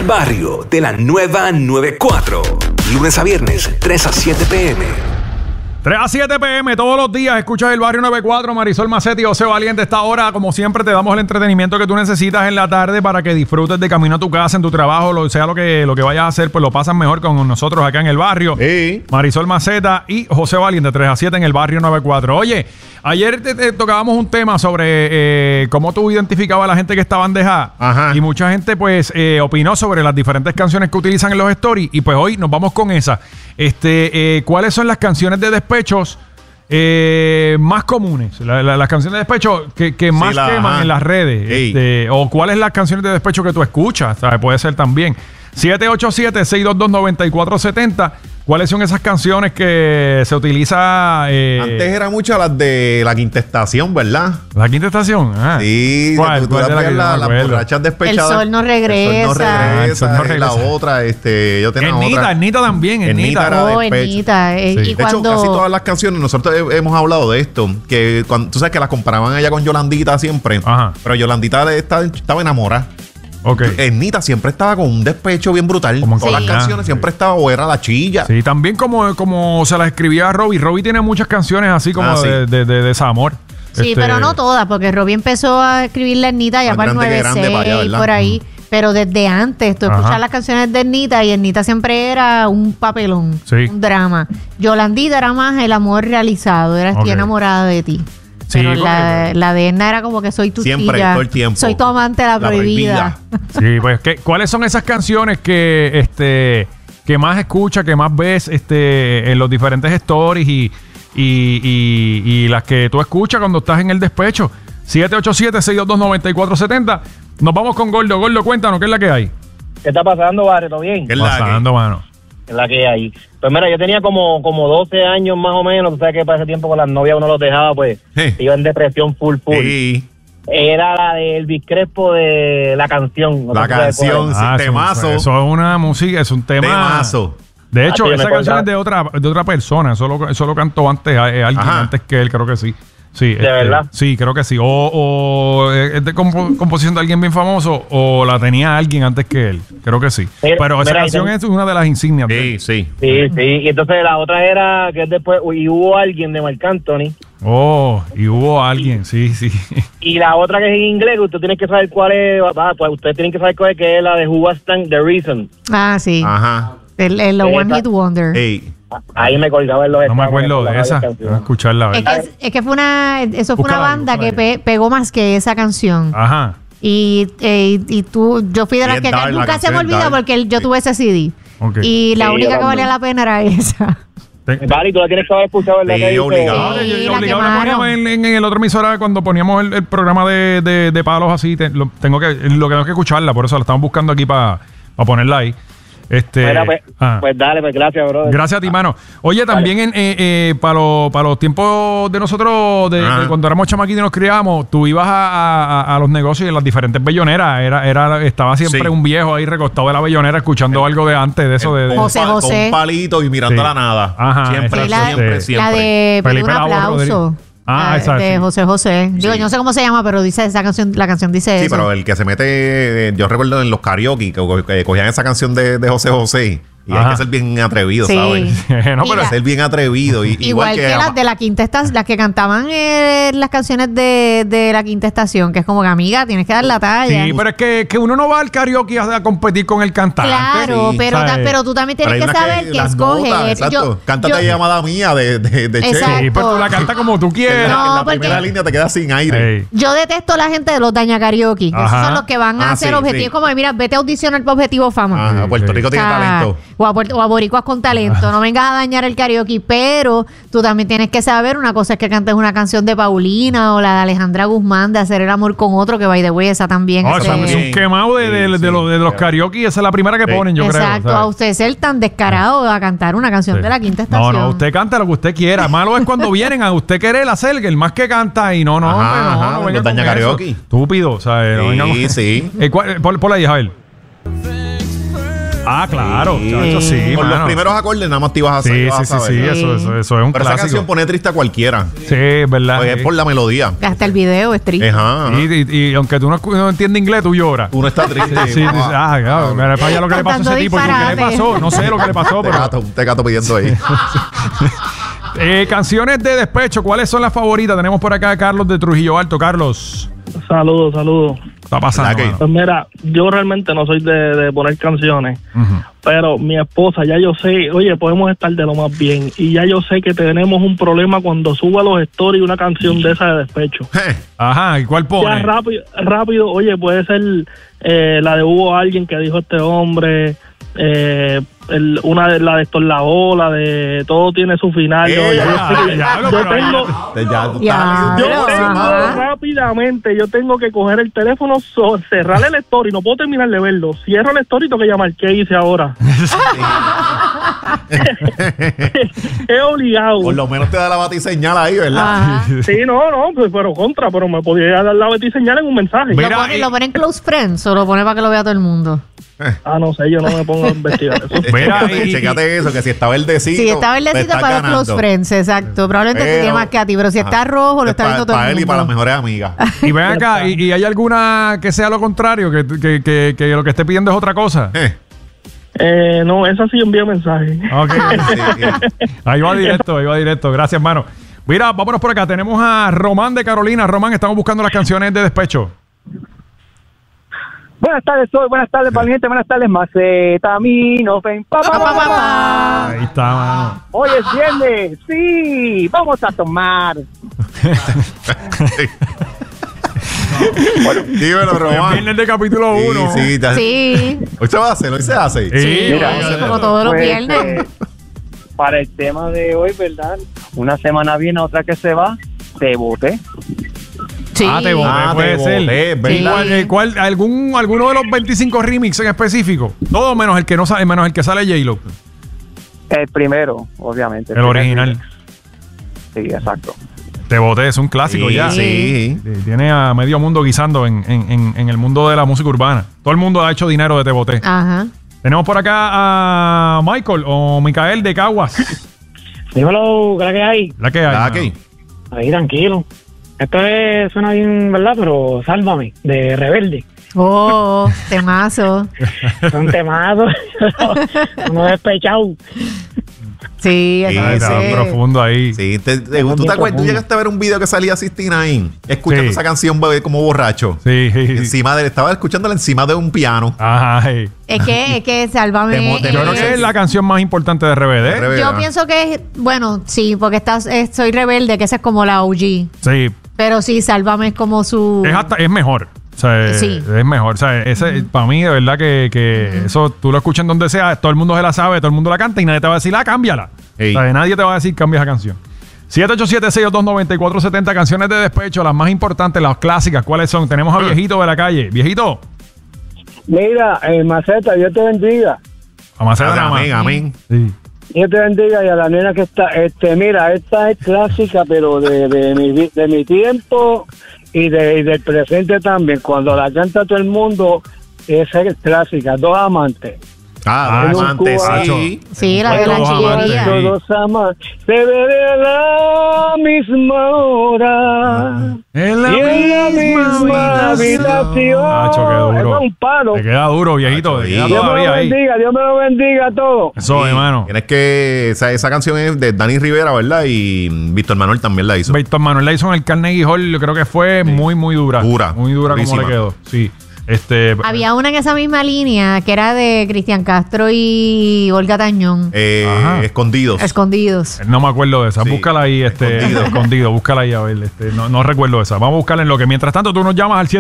El barrio de la nueva 94. Lunes a viernes, 3 a 7 p.m. 3 a 7 p.m. todos los días. Escuchas el barrio 94. Marisol Macetti y José Valiente. Esta hora, como siempre, te damos el entretenimiento que tú necesitas en la tarde para que disfrutes de camino a tu casa, en tu trabajo, sea lo que vayas a hacer, pues lo pasas mejor con nosotros acá en el barrio. Sí. Marisol Maceta y José Valiente, 3 a 7 en el barrio 94. Oye, ayer te tocábamos un tema sobre cómo tú identificabas a la gente que estaba en Deja. Ajá. Y mucha gente, pues, opinó sobre las diferentes canciones que utilizan en los stories. Y pues hoy nos vamos con esa. ¿Cuáles son las canciones de despechos más comunes? Las canciones de despecho que más queman en las redes. O cuáles las canciones de despecho que tú escuchas, ¿sabes? Puede ser también 787-622-9470. ¿Cuáles son esas canciones que se utiliza? Antes era mucho las de La Quinta Estación, ¿verdad? ¿La Quinta Estación? Ah. Sí, ¿Cuál tú de la que las borrachas despechadas. El sol no regresa. El sol no regresa. El sol no regresa. La otra, yo tenía otra. Ernita también, Ernita. era Oh, despecho. Ernita. Sí. Y De hecho, cuando... casi todas las canciones, nosotros hemos hablado de esto, que cuando, tú sabes que las comparaban ella con Yolandita siempre, Ajá. pero Yolandita estaba enamorada. Ok. Ernita siempre estaba con un despecho bien brutal. Como en Todas las Sí. canciones siempre estaba o era la chilla. Sí, también como se las escribía Robbie. Robbie tiene muchas canciones así como Sí. de desamor. Sí, pero no todas, porque Robbie empezó a escribirle a Ernita ya Más para el grande que grande para allá, 9-6, ¿verdad? por ahí. Pero desde antes, tú Ajá. escuchas las canciones de Ernita y Ernita siempre era un papelón, Sí. un drama. Yolandita era más el amor realizado, era estoy Ok. enamorada de ti. Sí, Pero la correcto. de Erna era como que soy tu Siempre, tía, todo el tiempo. soy tu amante, la prohibida. Sí, pues, ¿cuáles son esas canciones que más escuchas, que más ves en los diferentes stories y las que tú escuchas cuando estás en el despecho? 787-622-9470. Nos vamos con Gordo. Gordo, cuéntanos, ¿qué es la que hay? ¿Qué está pasando, Barrio? ¿Todo bien? ¿Qué es la que? Pasando, mano. ¿Qué es la que hay? Pues mira, yo tenía como 12 años más o menos. Tú sabes que para ese tiempo con las novias uno los dejaba, pues, Sí. iba en depresión full. Sí. Era la de Elvis Crespo de la canción. No La sé si ustedes canción, acuerdan. sí, temazo. Eso es una música, es un tema. Temazo. De hecho, Ah, sí, esa me canción es acordaba. de otra persona. Eso lo cantó antes alguien Ajá. antes que él, creo que sí. Sí, ¿De verdad? Sí, creo que sí. O es de composición de alguien bien famoso o la tenía alguien antes que él. Creo que sí. Mira, Pero esa mira, canción y es una de las insignias de él. Sí. Sí. Y entonces la otra era que después, y hubo alguien de Marc Anthony. Oh, y hubo alguien, sí. Y la otra que es en inglés, que usted tiene que saber cuál es. Pues ustedes tienen que saber cuál es, que es la de Who Was The Reason. Ah, sí. Ajá. El One Hit Wonder. Ey. Ahí me colgaba en los No me exámenes acuerdo con de las esa. canciones. Voy a escucharla. a ver. Es que fue eso fue Búscala una ahí, banda búscala que pegó más que esa canción. Ajá. Y yo fui de Y las es que dark, la nunca se me canción es olvida dark. porque yo tuve ese CD. Ok. Y la Sí, única yo que valía también. la pena era esa. Vale, tú la tienes que haber escuchado, ¿verdad? Sí, que dice? obligado. Sí, Yo la obligado la quemaron. poníamos en el otro emisora cuando poníamos el programa de palos así. Lo que tengo que escucharla, por eso la estamos buscando aquí para ponerla ahí. Mira, pues ah. dale, pues gracias, bro. Gracias a ti, mano. Oye, también para los tiempos de nosotros, de cuando éramos chamaquitos y nos criábamos, tú ibas a los negocios y en las diferentes belloneras. Estaba siempre Sí. un viejo ahí recostado de la bellonera escuchando algo de antes de eso. de José Con José. un palito y mirando Sí. a la nada. Ajá, Siempre, Sí, siempre, la siempre. de Pedir Felipe un Labor aplauso. Rodríguez. Ah, esa, de sí. José José. Digo, Sí. yo no sé cómo se llama, pero dice esa canción, la canción dice Sí, eso. pero el que se mete, yo recuerdo en los karaoke que cogían esa canción de José José. Y hay Ajá. que ser bien atrevido, Sí. ¿sabes? No, Y pero la- Ser bien atrevido. Igual que las de la quinta estación, las que cantaban las canciones de la quinta estación, que es como que amiga, tienes que dar la talla. sí, pero es que uno no va al karaoke a competir con el cantante. Claro, Sí, pero, ¿sabes? pero tú también Pero tienes hay que unas saber que las escoger. notas, exacto. Cántate llamada mía de Che. Exacto. Sí, pues tú la cantas como tú Que en quieras. la, No, en la porque- primera línea te quedas sin aire. Ey. Yo detesto a la gente de los daña karaoke. Que esos Ajá. son los que van a hacer sí, objetivos. sí. Como, mira, vete a audicionar para Objetivo Fama. Ajá, Puerto sí. Rico tiene O sea, talento. o a boricuas con talento. No vengas a dañar el karaoke, pero tú también tienes que saber, una cosa es que cantes una canción de Paulina o la de Alejandra Guzmán de Hacer el amor con otro, que by the way, esa también. No, ese- esa es un quemado de los karaoke. Esa es la primera que Sí. ponen, yo creo. Exacto, ¿sabes? a usted ser tan descarado a cantar una canción Sí. de la quinta No, estación. no, usted canta lo que usted quiera. Malo es cuando vienen a usted querer hacer que el más que canta y no, Ajá, hombre, ajá, no los venga con daña eso. karaoke. Estúpido, ¿sabes? No venga con- Sí, sí. Por ahí, Javier. Ah, claro. Chacho, sí, Con mano. los primeros acordes nada más te ibas a Sí, ibas a sí, sí, saber. sí, eso es un Pero esa canción clásico. pone triste a cualquiera. Sí, es verdad. Pues es sí. por la melodía. Hasta el video es triste. Ajá. Y aunque tú no entiendes inglés, tú lloras. Uno está triste. Sí, sí, mira para allá lo que le pasó a ese Cantando tipo. ¿Y qué le disparate. pasó? No sé lo que le pasó, pero... Un tecato pidiendo ahí. Canciones de despecho, ¿cuáles son las favoritas? Tenemos por acá a Carlos de Trujillo Alto. Carlos, Saludos, saludos. está pasando, ¿Verdad que- mano? Pues mira, yo realmente no soy de poner canciones, Ujú. pero mi esposa, ya yo sé, oye, podemos estar de lo más bien, y ya yo sé que tenemos un problema cuando suba a los stories una canción de esa de despecho. Ajá, ¿y cuál Ya pone? rápido, oye, puede ser la de Hubo Alguien que dijo este hombre, una de la de Héctor Lavoe, la de Todo tiene su final. Oye, diablo, yo pero tengo... Ya tú Ya. estás- Yo Pero, tengo ajá. rápidamente, yo tengo que coger el teléfono, cerrar el story, no puedo terminar de verlo. Cierro el story y tengo que llamar. ¿Qué hice ahora? Es obligado. Por lo menos te da la batiseñal ahí, ¿verdad? Ajá. Sí, no, pues, pero me podía dar la señal en un mensaje. Mira, Lo pone en Close Friends o lo pone para que lo vea todo el mundo. No sé, yo no me pongo a investigar eso. Mira, Chécate eso, que si está verdecito. Si está verdecito te estás para los ganando. Close Friends, exacto. Probablemente te Pero- tiene más que a ti, pero si está Ajá. rojo, lo está viendo todo Para el él y para las mundo. mejores amigas. Y ven acá, ¿y hay alguna que sea lo contrario? Que lo que esté pidiendo es otra cosa. No, esa sí envía mensaje. Ok. Sí. Ahí va directo. Gracias, hermano. Mira, vámonos por acá. Tenemos a Román de Carolina. Román, estamos buscando las canciones de despecho. Buenas tardes, buenas tardes, valiente, buenas tardes, Macetamino, ven, pa. Ahí está, mano. Hoy es viernes, sí, vamos a tomar. Dímelo, Es Román. viernes de capítulo 1. Sí, Sí, Hoy se va a hacer, hoy se hace. Sí, Mira, sí, como todos los Pues, viernes. para el tema de hoy, ¿verdad? Una semana viene, otra que se va, te boté. Sí. te boté, puede te ser. boté, ¿verdad? ¿Cuál, alguno de los 25 remix en específico? Todo menos el que no sale, menos el que sale J-Lo. El primero, obviamente. El original. Sí, exacto. Te boté, es un clásico Sí, ya. sí. Tiene a medio mundo guisando en el mundo de la música urbana. Todo el mundo ha hecho dinero de Te boté. Ajá. Tenemos por acá a Michael o Micael de Caguas. Dímelo, ¿qué es la que hay? La que hay. ¿Verdad mano. que? Ahí, tranquilo. Suena bien, ¿verdad? Pero Sálvame, de Rebelde. Oh, temazo. Son temados. Uno despechado. Sí, Sí, eso Está sí. profundo ahí. Sí, ¿tú te bien acuerdas? ¿Tú profundo. llegaste a ver un video que salía 69 escuchando Sí. esa canción bebé, como borracho? Sí. Encima estaba escuchándola encima de un piano. Ajá. Sí. Es que Sálvame. Te Yo creo que es la canción más importante de RBD. RBD. Yo pienso que es, bueno, sí, porque Soy Rebelde, que esa es como la OG. Sí. Pero sí, Sálvame es como su... Es mejor. O sea, Sí. es mejor. O sea, para mí, de verdad que eso tú lo escuchas en donde sea, todo el mundo se la sabe, todo el mundo la canta y nadie te va a decir, cámbiala. Ey. O sea, nadie te va a decir, cambia esa canción. 787-622-9470, canciones de despecho, las más importantes, las clásicas, ¿cuáles son? Tenemos a Viejito de la calle. Viejito, Mira, Maceta, Dios te bendiga. vamos a hacer nada más. Amén, amén. Sí. Dios te bendiga y a la nena que está, mira, esta es clásica, pero de mi tiempo y del presente también. Cuando la canta todo el mundo, esa es clásica, Dos amantes. Ah, Ah, amante, Cuba. sí. Sí, la de la Todos amantes. chillería. Sí. Los amantes se ve a la misma hora En y en la misma habitación. Nacho, qué duro. Eso es un palo. Te queda duro, viejito. Te queda Dios me todavía ahí. Dios me lo bendiga a todos. Eso, Sí. hermano. Tienes que. Esa canción es de Dani Rivera, ¿verdad? Y Víctor Manuel también la hizo. Víctor Manuel la hizo en el Carnegie Hall, yo creo que fue muy, muy dura. Dura, Muy dura como durísima. le quedó. Sí. Había una en esa misma línea que era de Cristian Castro y Olga Tañón. Ajá. Escondidos. Escondidos. No me acuerdo de esa. Sí. Búscala ahí, escondido. Búscala ahí, a ver. No recuerdo esa. Vamos a buscarla en lo que. Mientras tanto, tú nos llamas al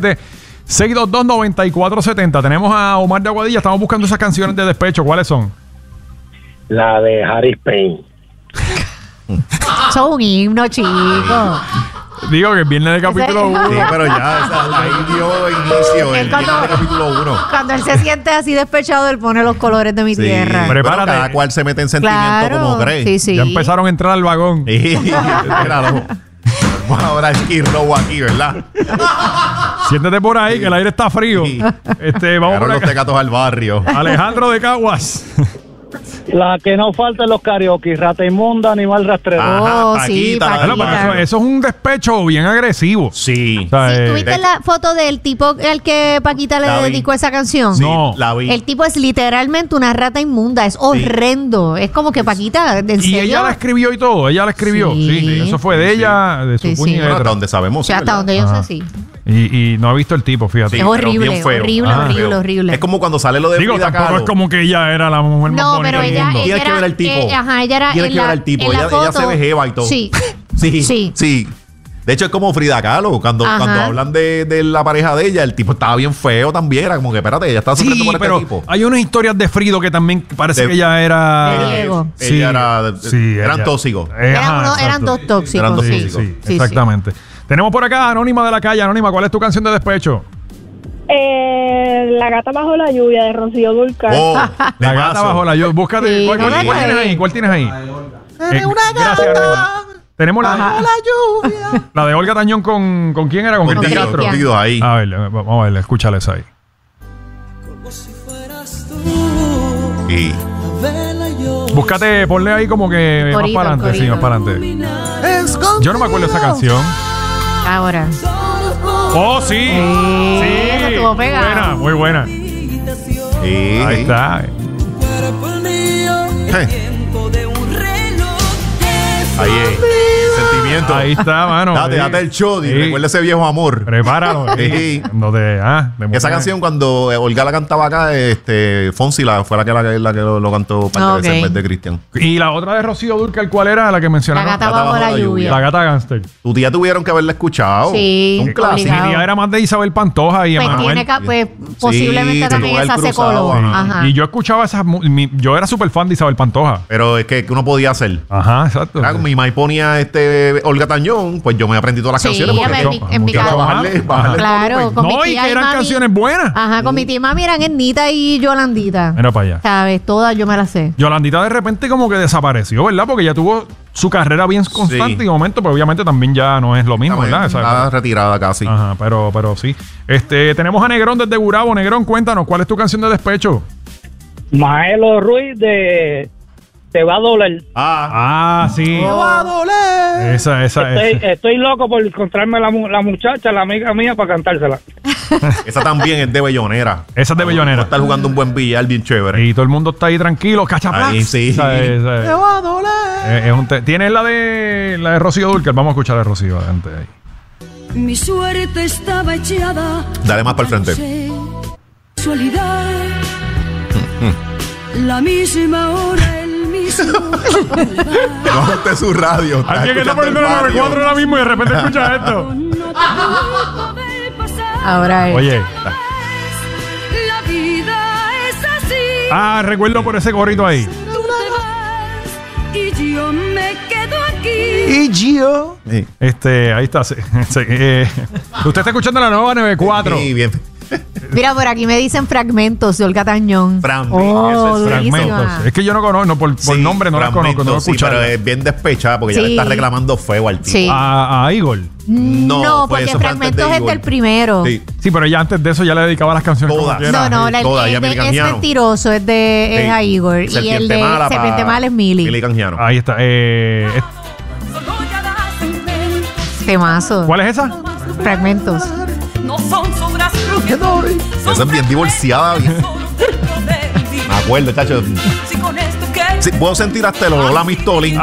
787-622-9470. Tenemos a Omar de Aguadilla. Estamos buscando esas canciones de despecho. ¿Cuáles son? La de Harry Payne. Son un himno, chico. Digo que viene de capítulo Ese- 1. Sí, pero ya, ahí dio inicio Él el cuando- capítulo 1. Cuando él se siente así despechado, él pone los colores de mi tierra. Pero- Prepárate. Bueno, cada cual se mete en sentimiento Claro. como cree. Sí, sí. Ya empezaron a entrar al vagón. Sí, espéralo. Vamos ahora a Skid Row aquí, ¿verdad? Siéntete por ahí, que el aire está frío. Sí. Vamos Llegaron por los acá. tecatos al barrio. Alejandro de Caguas. La que no falta en los karaoke, rata inmunda, animal rastrero. Oh, Ajá, sí, Paquita, Bueno, pero Paquita. eso es un despecho bien agresivo. Sí. O sea, Sí, ¿tuviste la foto del tipo al que Paquita le La vi. dedicó esa canción? Sí, No. la vi. El tipo es literalmente una rata inmunda, es horrendo. Es como que Paquita, ¿en y serio? ella la escribió y todo, ella la escribió. Sí, Sí. eso fue de Sí, ella, de su Sí, puño y sí. Bueno, letra. hasta donde sabemos. O sea, sí, hasta ¿verdad? donde yo Ajá. sé, sí. Y no ha visto el tipo, fíjate. Sí, Es pero horrible, bien feo. horrible, Ah. horrible, Feo. horrible. Es como cuando sale lo de Digo, Frida tampoco Kahlo. es como que ella era la mujer más No, bonita pero del ella, mundo. ella Tienes que era, ver al tipo. ajá, ella era Tienes en que ver la, al tipo. en la Ella se foto- vejeva y todo. Sí. Sí, Sí. sí. De hecho, es como Frida Kahlo. Cuando Ajá. hablan de la pareja de ella, el tipo estaba bien feo también. Era como que, espérate, ella estaba sufriendo Sí, por pero este tipo. hay unas historias de Frido que también parece De- que ella era... De Diego. Ella era- eran ella- tóxicos. Eran exacto. dos tóxicos, Eran dos sí. tóxicos. Sí, Sí, exactamente. Tenemos por acá a Anónima de la Calle. Anónima, ¿cuál es tu canción de despecho? La gata bajo la lluvia de Rocío Dúrcal. Oh, La temazo. gata bajo la lluvia. Búscate. Sí, ¿Cuál, no cuál la tienes cae. ahí? ¿Cuál tienes ahí? Gracias, Anónima. Tenemos la de Olga Tañón con ¿quién era? Con Con Cristian Tito, Castro. Tito ahí. A ver, vamos a ver, escúchale esa ahí. Y Búscate, ponle ahí como que Corito, más para adelante, sí, corito. más para adelante. Yo no me acuerdo de esa canción. Ahora. Oh, sí. Sí. esa estuvo pegada. Buena, muy buena. sí. Ahí está. Ahí es. Sentimiento. Ahí está, mano. Date el shot y Sí. recuerda ese viejo amor. Prepáralo. Sí. Cuando te, Esa canción, cuando Olga la cantaba acá, Fonsi fue la que lo cantó un par de veces en vez de Cristian. Y la otra de Rocío Dúrcal, ¿cuál era? La que La mencionaron. gata bajo la lluvia. La gata gangster. Tu tía tuvieron que haberla escuchado. Sí, Un clásico. Mi obligado. tía era más de Isabel Pantoja y Pues Emanuel. tiene que, pues, posiblemente te también tuvo el esa se cruzado, coló. ajá. Ajá. Y yo escuchaba esas. Yo era súper fan de Isabel Pantoja. Pero es que uno podía hacer. Ajá, exacto. Era como mi mai ponía Olga Tañón, pues yo me aprendí todas las Sí, canciones a ver, porque en mi yo casa. bajarle el Claro, volumen. con mi No, y tía que y eran mami. canciones buenas. Ajá, con mi tía y mami eran Ernita y Yolandita. Mira para allá. ¿Sabes? Todas yo me las sé. Yolandita de repente como que desapareció, ¿verdad? Porque ya tuvo su carrera bien constante Sí. y de momento, pues obviamente también ya no es lo mismo, ¿verdad? Está retirada casi. Ajá, pero sí. Tenemos a Negrón desde Gurabo. Negrón, cuéntanos, ¿cuál es tu canción de despecho? Maelo Ruiz de Te va a doler. Ah, sí. va a doler. Esa. Estoy loco por encontrarme la muchacha, la amiga mía, para cantársela. Esa también es de Bellonera. Esa es de Bellonera. Estar jugando un buen billar bien chévere. Y todo el mundo está ahí tranquilo, cachaplax. Ahí sí. va a doler. ¿Tienes la de Rocío Dúrcal? Vamos a escuchar a Rocío adelante ahí. Mi suerte estaba echada. Dale más para el frente. Casualidad. La misma hora, el mismo. No ajuste su radio. Alguien que está poniendo la 94 ahora mismo y de repente escucha esto. Ahora es. Oye. La vida es así. Recuerdo por ese gorrito ahí. Tú te vas y yo me quedo aquí. Y Gio. Sí. Ahí está. Usted está escuchando la nueva 94. Sí, bien. Mira, por aquí me dicen fragmentos de Olga Tañón. Fran, Oh, ese es durísima. Fragmentos. Es que yo no conozco, por Sí, nombre no la conozco, no he sí, escuchado. pero es bien despechada porque ya le Sí. está reclamando feo al tipo. Sí. A Igor. No, pues porque eso fue antes de fragmentos es Igor. del primero. Sí. Sí, pero ya antes de eso ya le dedicaba las canciones como Todas. quiera. No, el Todas, ya de- Mili es Canjiano. mentiroso, es a Igor. Y el Serpiente de Mala Serpiente pa- Mala es Mili. Mili Canjiano. Ahí está. Temazo. ¿Cuál es esa? Fragmentos. No son sobras Esa es bien divorciada. Bien. Me acuerdo, chacho. Si con esto que Sí, puedo sentir hasta el olor a mistolín.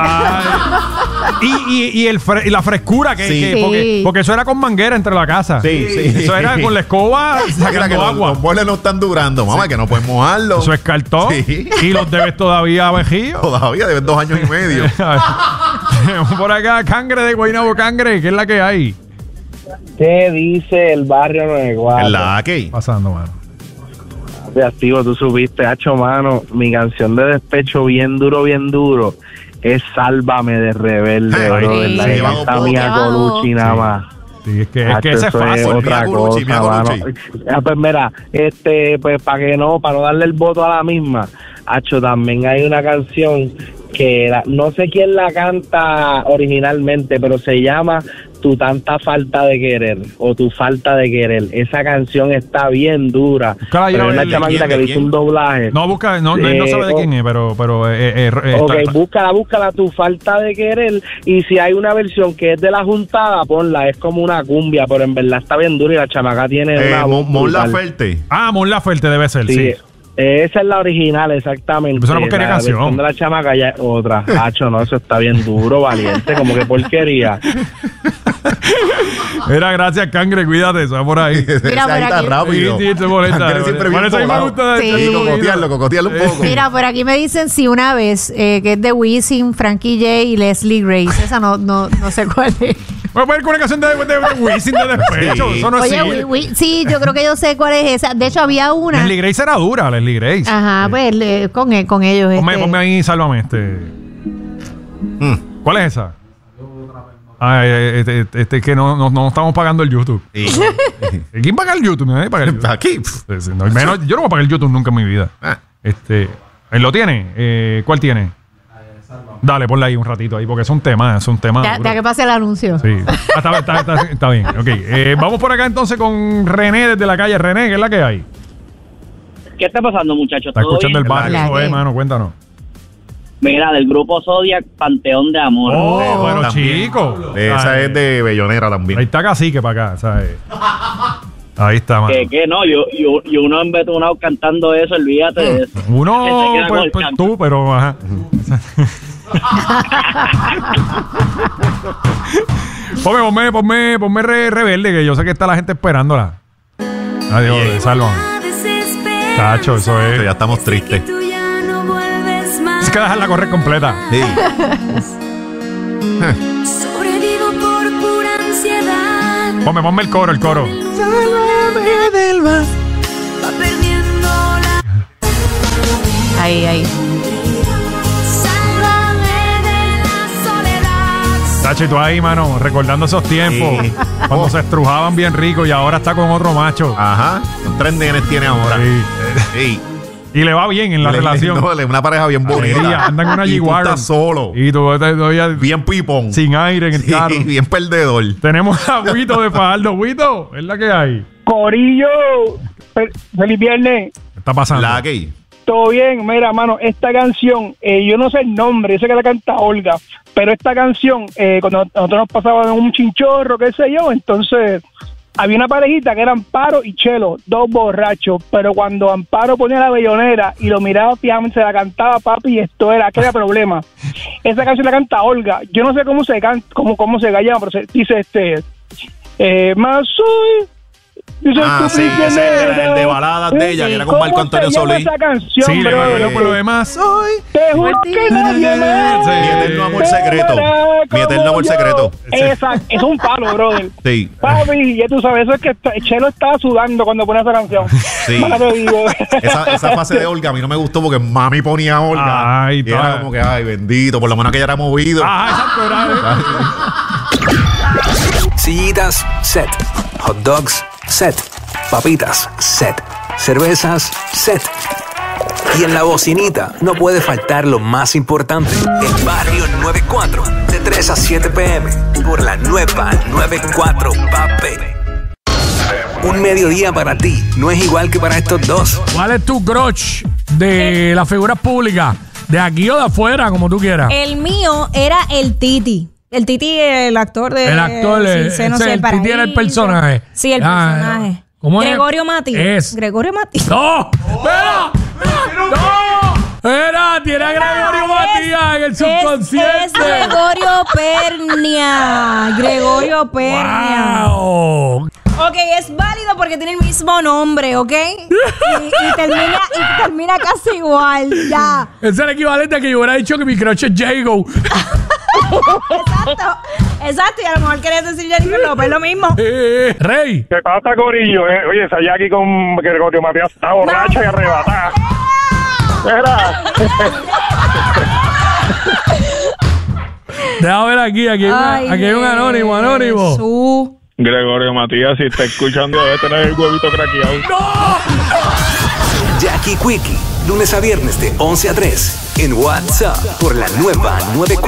Y la frescura que, Sí. porque eso era con manguera entre la casa. Sí, sí. Eso era con la escoba Mira que sacando agua. los boles no están durando, mamá, que no puedes mojarlo. Eso es cartón. Sí. Y los debes todavía vejidos. Todavía deben 2 años y medio. Tenemos por acá Cangre de Guaynabo Cangre, que es la que hay. ¿Qué dice el barrio 94? En la que. Pasando, mano. De activo, tú subiste, hacho, mano. Mi canción de despecho bien duro es Sálvame de Rebelde, Ay, bro. sí. La Se que llevan canta un Mia poco. Colucci nada Sí. más. Sí, es que Hacho, ese es eso fácil. otra Mia Colucci, Mia cosa, mano. Colucci. Pues mira, pues para no darle el voto a la misma, hacho, también hay una canción que no sé quién la canta originalmente, pero se llama Tu tanta falta de querer o tu falta de querer. Esa canción está bien dura. Búscala, Pero yo, hay una ¿de chamaquita que le hizo un doblaje. No, busca, no, él no sabe de quién es, pero Ok, búscala, tu falta de querer. Y si hay una versión que es de la juntada, ponla. Es como una cumbia, pero en verdad está bien dura y la chamaca tiene una voz Mon brutal. Laferte. Mon Laferte debe ser, sí. Esa es la original, exactamente. Pues eso no porquería la canción. versión de la chamaca ya es otra. Hacho, no, eso está bien duro, valiente, como que porquería. Era gracias, Cangre, cuídate, eso va por ahí. Mira, por Está aquí. rápido. Sí, se molesta. Cangre siempre bien Por eso a mí me volado. gusta Sí. Y cocotearlo un poco. Mira, por aquí me dicen si una vez, que es de Wisin, Frankie J y Leslie Grace. Esa no sé cuál es. Voy a poner con una canción de Wisin de despecho. Sí. Eso no Oye, existe. sí, yo creo que yo sé cuál es esa. De hecho, había una. Leslie Grace era dura, Leslie Grace. Ajá, pues con ellos. Ponme ahí, sálvame ¿Cuál es esa? Que no estamos pagando el YouTube. Sí. ¿Quién paga el YouTube? ¿Nadie paga el YouTube? Aquí. Sí, no, menos, yo no voy a pagar el YouTube nunca en mi vida. ¿Él lo tiene? ¿Cuál tiene? Dale, ponle ahí un ratito ahí, porque es un tema. Ya que pase el anuncio. Sí. Está bien. Ok. Vamos por acá entonces con René desde la calle. René, ¿qué es la que hay? ¿Qué está pasando, muchachos? Está escuchando el barrio. La Eso es, que- mano, cuéntanos. Mira, del grupo Zodiac, Panteón de Amor. Pero también. chico. Esa es de Bellonera Ahí también. está Cacique para acá, ¿sabes? Ahí está, mano. Que no, yo uno embetunado cantando eso, olvídate de eso. Uno, Se queda con el pues canto. tú, pero ajá. ponme rebelde, que yo sé que está la gente esperándola. Adiós, sálvame. Tacho, eso es. Ya estamos tristes. Es que dejarla correr completa. Sí. Sobrevivo por pura ansiedad. Ponme el coro. Sálvame del mar. Va perdiendo la. Ahí. Sálvame de la soledad. Tacho, y tú ahí, mano, recordando esos tiempos. Sí. Cuando se estrujaban bien rico y ahora está con otro macho. Ajá. Con 3 nenes tiene ahora. Sí. Sí. Y le va bien en la relación. No, una pareja bien Alegría, bonita. andan en una Y tú G-Wagon. estás solo. Y tú todavía Bien pipón. sin aire en el Sí, carro. bien perdedor. Tenemos a Huito de Fajardo. Huito, es la que hay. Corillo, feliz viernes. ¿Qué está pasando? La gay. Todo bien, mira, mano, esta canción, yo no sé el nombre, yo sé que la canta Olga, pero esta canción, cuando nosotros nos pasábamos un chinchorro, qué sé yo, entonces había una parejita que era Amparo y Chelo, 2 borrachos, pero cuando Amparo ponía la bellonera y lo miraba fijamente, se la cantaba, papi, y esto era, aquel problema. Esa canción la canta Olga, yo no sé cómo se canta, cómo se llama, pero dice más soy. Sí, ese era el de baladas de ella, que era con Marco Antonio Solís. Esa canción, Sí, le bro? pegó por lo demás. Hoy. Te juro que nadie más. Sí. Mi eterno amor secreto. Mi eterno amor secreto. Exacto, es un palo, brother. Sí. Papi, ya tú sabes, eso es que Chelo estaba sudando cuando ponía esa canción. Sí. Para te digo. Esa fase de Olga a mí no me gustó porque mami ponía a Olga. Ay, y era como que, ay, bendito, por lo menos que ella era movido. Ajá, exacto. Sillitas, set. Hot dogs, set. Papitas, set. Cervezas, set. Y en la bocinita no puede faltar lo más importante, el Barrio 94, de 3 a 7 p.m. por la nueva 94, papi. Un mediodía para ti no es igual que para estos dos. ¿Cuál es tu crush de las figuras públicas? ¿De aquí o de afuera, como tú quieras? El mío era el Titi. El Titi, el actor de... El actor, Seno el Titi era el personaje. Sí, el personaje. ¿Cómo es? Gregorio Mati. Gregorio Mati. ¡No! ¡Espera! ¡No! ¡Era! Tiene a Gregorio Matías en el subconsciente. Es Gregorio Pernia. Gregorio Pernia. ¡Wow! Ok, es válido porque tiene el mismo nombre, ¿ok? Y termina casi igual, ya. Es el equivalente a que yo hubiera dicho que mi crush es Jago. Exacto, y a lo mejor querías decir Jennifer López, lo mismo. Rey. ¿Qué pasa, Corillo? Oye, esa Jackie con Gregorio Matías está borracha y arrebatada. Era. Déjame ver aquí hay un anónimo. Gregorio Matías, si está escuchando, debe tener el huevito craqueado. Jackie Quickie, lunes a viernes de 11 a 3 en WhatsApp por la nueva 94.